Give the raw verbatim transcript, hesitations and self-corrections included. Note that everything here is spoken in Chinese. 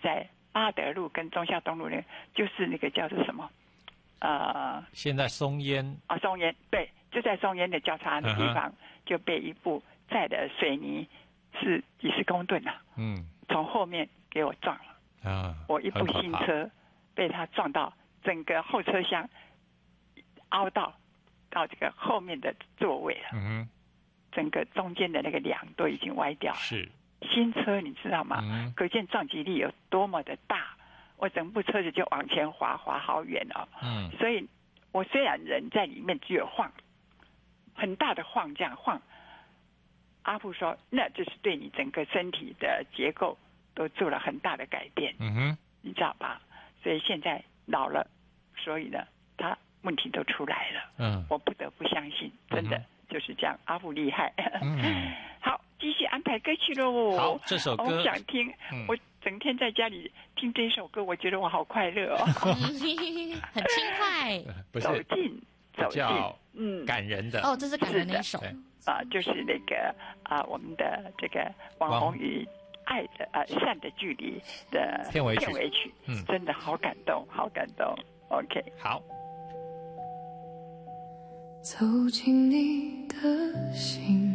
在八德路跟忠孝东路那，就是那个叫做什么？呃， 现在松烟啊，松烟对，就在松烟的交叉的地方，嗯、就被一部载的水泥是几十公吨啊，嗯，从后面给我撞了啊，我一部新车被他撞到，整个后车厢凹到到这个后面的座位了，嗯，整个中间的那个梁都已经歪掉了， 是新车，你知道吗？嗯、可见撞击力有多么的大。我整部车子就往前滑，滑好远哦。嗯，所以我虽然人在里面只有晃，很大的晃，这样晃。阿父说，那就是对你整个身体的结构都做了很大的改变。嗯哼，你知道吧？所以现在老了，所以呢，他问题都出来了。嗯，我不得不相信，真的、嗯、就是这样。阿父厉害。嗯，好，继续安排歌曲喽。 好，这首歌我想听。嗯、我。整天在家里听这首歌，我觉得我好快乐哦， 很轻快。 不是走进走进， 嗯，感人的哦，这是感人的一首啊，就是那个啊，我们的这个王宏宇《爱的呃善的距离》的片尾曲， 片尾曲，嗯，真的好感动，好感动。OK， 好。 走进你的心。